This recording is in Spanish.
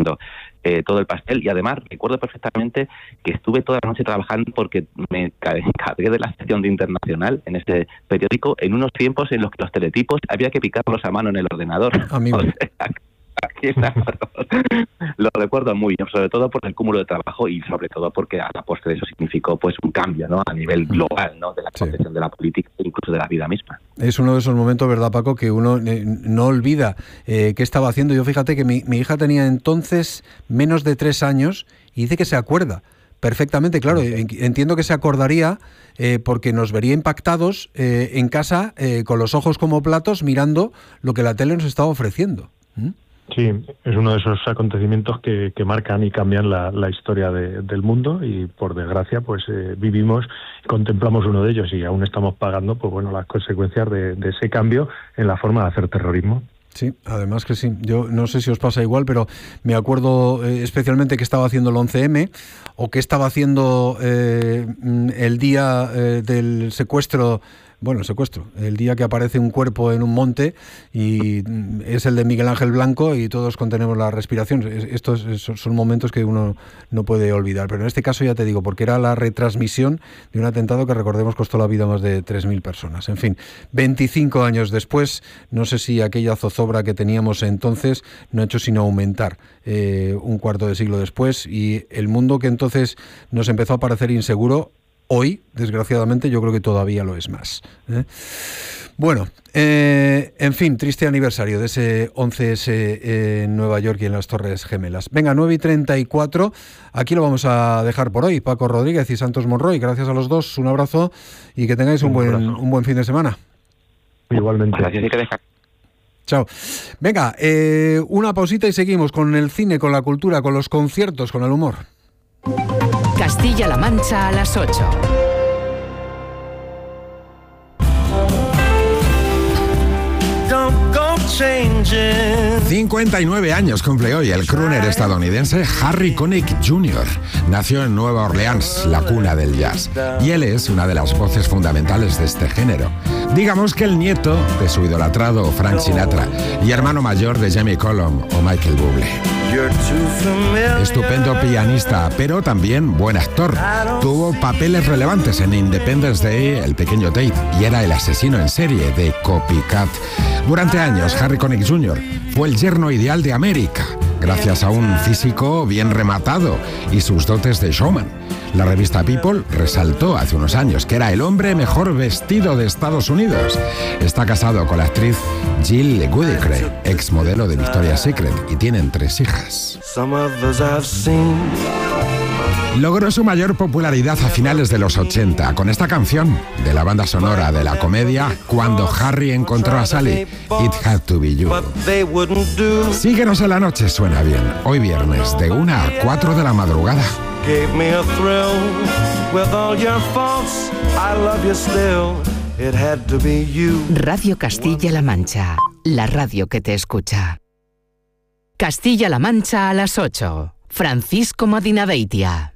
repartiendo todo el pastel. Y además recuerdo perfectamente que estuve toda la noche trabajando porque me encargué de la sección de internacional en ese periódico en unos tiempos en los que los teletipos había que picarlos a mano en el ordenador. Amigo. O sea, lo recuerdo muy bien, sobre todo por el cúmulo de trabajo y sobre todo porque a la postre eso significó pues un cambio, ¿no?, a nivel global, ¿no?, de la concepción de la política e incluso de la vida misma. Es uno de esos momentos, ¿verdad, Paco?, que uno no olvida qué estaba haciendo. Yo fíjate que mi hija tenía entonces menos de 3 años y dice que se acuerda perfectamente, claro, entiendo que se acordaría porque nos vería impactados en casa con los ojos como platos mirando lo que la tele nos estaba ofreciendo. Sí, es uno de esos acontecimientos que marcan y cambian la historia del mundo y por desgracia pues vivimos, contemplamos uno de ellos y aún estamos pagando pues bueno las consecuencias de ese cambio en la forma de hacer terrorismo. Sí, además que sí. Yo no sé si os pasa igual, pero me acuerdo especialmente que estaba haciendo el 11M o que estaba haciendo el día del secuestro. Bueno, el secuestro, el día que aparece un cuerpo en un monte y es el de Miguel Ángel Blanco y todos contenemos la respiración. Estos son momentos que uno no puede olvidar, pero en este caso ya te digo, porque era la retransmisión de un atentado que recordemos costó la vida a más de 3.000 personas. En fin, 25 años después, no sé si aquella zozobra que teníamos entonces no ha hecho sino aumentar un cuarto de siglo después y el mundo que entonces nos empezó a parecer inseguro, hoy, desgraciadamente, yo creo que todavía lo es más. Bueno, en fin, triste aniversario de ese 11S en Nueva York y en las Torres Gemelas. Venga, 9:34, aquí lo vamos a dejar por hoy. Paco Rodríguez y Santos Monroy, gracias a los dos, un abrazo y que tengáis un buen fin de semana. Igualmente. Gracias, y que deja. Chao. Venga, una pausita y seguimos con el cine, con la cultura, con los conciertos, con el humor. Castilla-La Mancha a las 8. Don't go changing. 59 años cumple hoy el crooner estadounidense Harry Connick Jr. Nació en Nueva Orleans, la cuna del jazz, y él es una de las voces fundamentales de este género. Digamos que el nieto de su idolatrado Frank Sinatra y hermano mayor de Jamie Cullum o Michael Bublé. Estupendo pianista, pero también buen actor. Tuvo papeles relevantes en Independence Day, El pequeño Tate, y era el asesino en serie de Copycat. Durante años, Harry Connick Jr. fue el yerno ideal de América, gracias a un físico bien rematado y sus dotes de showman. La revista People resaltó hace unos años que era el hombre mejor vestido de Estados Unidos. Está casado con la actriz Jill Goodicre, ex modelo de Victoria's Secret, y tienen 3 hijas. Logró su mayor popularidad a finales de los 80 con esta canción de la banda sonora de la comedia Cuando Harry encontró a Sally, It Had to Be You. Síguenos en la noche, suena bien. Hoy viernes de 1 a 4 de la madrugada. Gave me a thrill with all your faults. I love you still. It had to be you. Radio Castilla-La Mancha, la radio que te escucha. Castilla-La Mancha a las 8. Francisco Madinabeitia.